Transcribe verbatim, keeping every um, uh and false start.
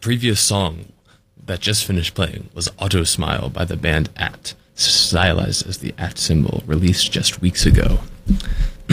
previous song that just finished playing was Auto Smile by the band At, stylized as the at symbol, released just weeks ago.